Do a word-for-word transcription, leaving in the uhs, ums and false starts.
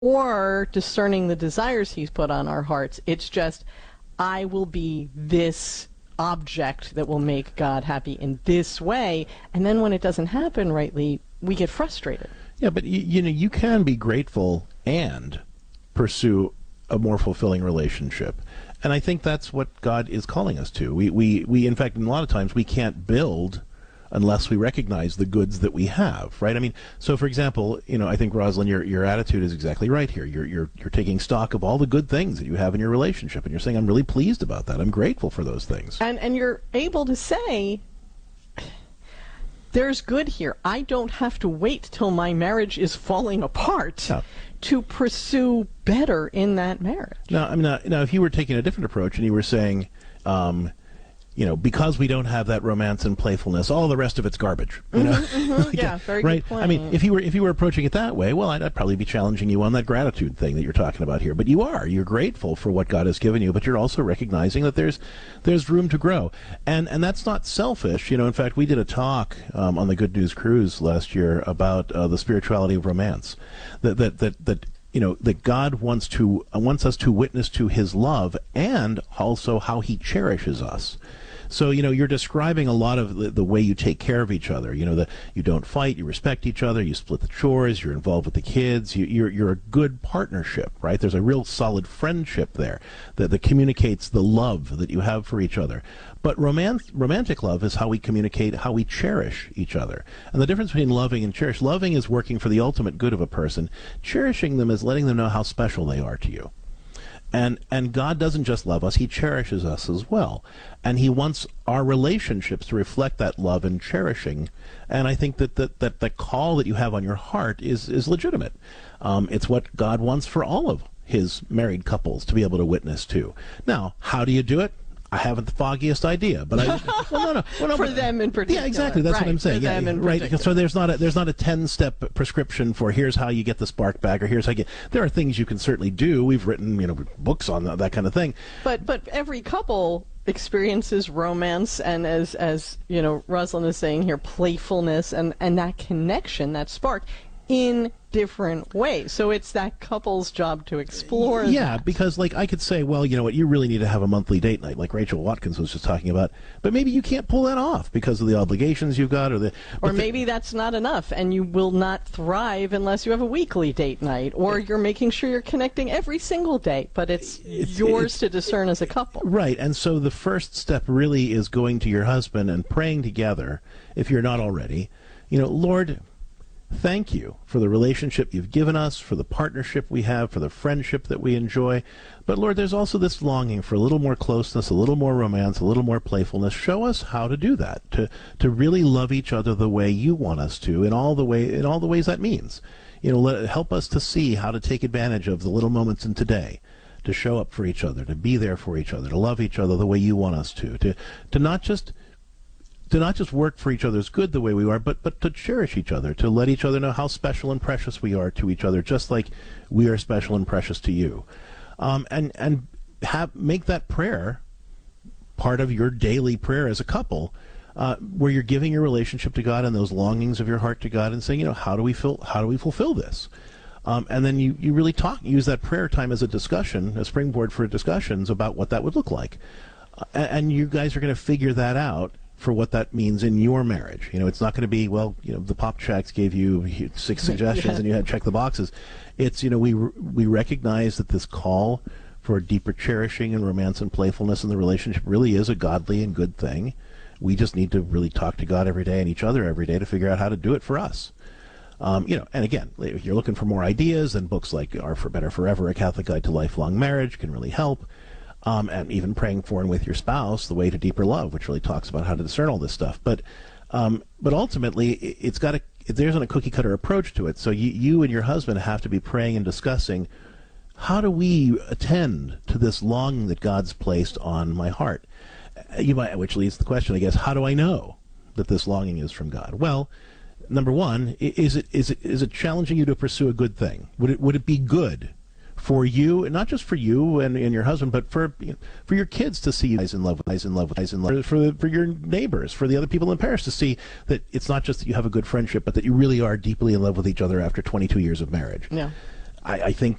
or discerning the desires he's put on our hearts. It's just, I will be this object that will make God happy in this way, and then when it doesn't happen rightly, we get frustrated. Yeah, but you, you know, you can be grateful and pursue a more fulfilling relationship. And I think that's what God is calling us to. We, we, we, in fact, a lot of times we can't build unless we recognize the goods that we have, right? I mean, so for example, you know, I think, Rosalind, your, your attitude is exactly right here. You're, you're, you're taking stock of all the good things that you have in your relationship, and you're saying, I'm really pleased about that. I'm grateful for those things. And, and you're able to say, there's good here. I don't have to wait till my marriage is falling apart Yeah. to pursue better in that marriage. Now, I mean, now, now, if you were taking a different approach and you were saying, um, you know, because we don't have that romance and playfulness, all the rest of it's garbage. You know, mm-hmm, mm-hmm. Yeah, very right. good point. I mean, if you were if you were approaching it that way, well, I'd, I'd probably be challenging you on that gratitude thing that you're talking about here. But you are you're grateful for what God has given you, but you're also recognizing that there's there's room to grow, and and that's not selfish. You know, in fact, we did a talk um, on the Good News Cruise last year about uh, the spirituality of romance. That that that that. You know, that God wants to uh, wants us to witness to His love and also how He cherishes us. So, you know, you're describing a lot of the, the way you take care of each other. You know, that you don't fight, you respect each other, you split the chores, you're involved with the kids, you, you're you're a good partnership, right? There's a real solid friendship there that, that communicates the love that you have for each other. But romance, romantic love is how we communicate, how we cherish each other. And the difference between loving and cherish, loving is working for the ultimate good of a person. Cherishing them is letting them know how special they are to you. And and God doesn't just love us, He cherishes us as well. And He wants our relationships to reflect that love and cherishing. And I think that that, that the call that you have on your heart is, is legitimate. Um, it's what God wants for all of His married couples to be able to witness to. Now, how do you do it? I haven't the foggiest idea, but I well, no, no, well, no For but, them in particular. Yeah, exactly. That's right, what I'm saying. For Yeah, them in right. particular. So there's not a there's not a ten-step prescription for here's how you get the spark back, or here's how you get. There are things you can certainly do. We've written you know books on that, that kind of thing. But but every couple experiences romance, and as as you know, Rosalind is saying here, playfulness, and and that connection, that spark, in different ways. So it's that couple's job to explore Yeah, that. because like I could say, well, you know what, you really need to have a monthly date night, like Rachel Watkins was just talking about, but maybe you can't pull that off because of the obligations you've got, or the Or the, maybe that's not enough, and you will not thrive unless you have a weekly date night, or you're making sure you're connecting every single day, but it's, It's- yours it's- to discern as a couple. Right, and so the first step really is going to your husband and praying together, if you're not already, you know, Lord, thank you for the relationship you've given us, for the partnership we have, for the friendship that we enjoy. But Lord, there's also this longing for a little more closeness, a little more romance, a little more playfulness. Show us how to do that, to to really love each other the way you want us to, in all the way in all the ways that means. You know, let, help us to see how to take advantage of the little moments in today, to show up for each other, to be there for each other, to love each other the way you want us to, to to not just to not just work for each other's good the way we are, but but to cherish each other, to let each other know how special and precious we are to each other, just like we are special and precious to you. Um, and and have make that prayer part of your daily prayer as a couple, uh, where you're giving your relationship to God and those longings of your heart to God, and saying, you know, how do we feel? How do we fulfill this? Um, and then you, you really talk, use that prayer time as a discussion, a springboard for discussions about what that would look like. Uh, and you guys are going to figure that out for what that means in your marriage. You know, it's not going to be, well, you know, the Pop Checks gave you six suggestions Yeah. and you had to check the boxes. It's, you know, we we recognize that this call for deeper cherishing and romance and playfulness in the relationship really is a godly and good thing. We just need to really talk to God every day and each other every day to figure out how to do it for us. Um, you know, and again, if you're looking for more ideas, then books like Are for Better Forever, A Catholic Guide to Lifelong Marriage can really help. Um, and even praying for and with your spouse, The Way to Deeper Love, which really talks about how to discern all this stuff. But um, but ultimately, it, it's got a there isn't a cookie cutter approach to it. So you you and your husband have to be praying and discussing, how do we attend to this longing that God's placed on my heart? You might, which leads to the question, I guess, how do I know that this longing is from God? Well, number one, is it is it is it challenging you to pursue a good thing? Would it would it be good for you, and not just for you and, and your husband, but for you know, for your kids to see you guys in love with guys in love with guys in love, for the, for your neighbors, for the other people in Paris to see that it's not just that you have a good friendship, but that you really are deeply in love with each other after twenty-two years of marriage. Yeah. I, I think